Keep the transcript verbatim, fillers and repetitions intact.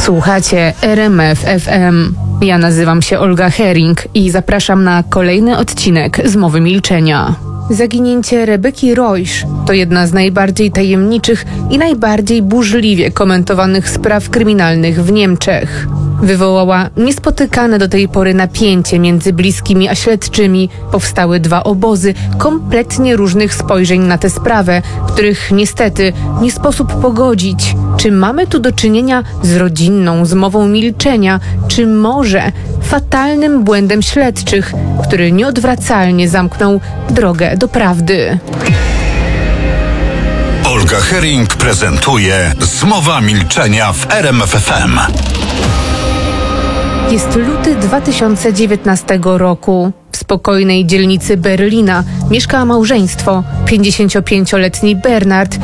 Słuchacie R M F F M. Ja nazywam się Olga Hering i zapraszam na kolejny odcinek Zmowy Milczenia. Zaginięcie Rebeki Rojsz to jedna z najbardziej tajemniczych i najbardziej burzliwie komentowanych spraw kryminalnych w Niemczech. Wywołała niespotykane do tej pory napięcie między bliskimi a śledczymi. Powstały dwa obozy kompletnie różnych spojrzeń na tę sprawę, których niestety nie sposób pogodzić. Czy mamy tu do czynienia z rodzinną zmową milczenia, czy może fatalnym błędem śledczych, który nieodwracalnie zamknął drogę do prawdy? Olga Hering prezentuje Zmowa Milczenia w R M F F M. Jest luty dwa tysiące dziewiętnastego roku. W spokojnej dzielnicy Berlina mieszka małżeństwo. pięćdziesięciopięcioletni Bernard